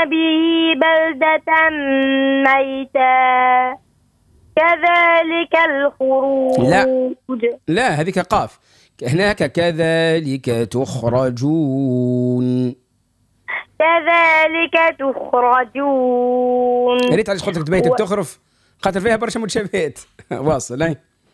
به بلدة ميتا كذلك الخروج. لا هذيك قاف، هناك كذلك تخرجون. كذلك تخرجون. ريت علاش قلت لك تبيت بتخرف، خاطر فيها برشا متشابهات. واصل.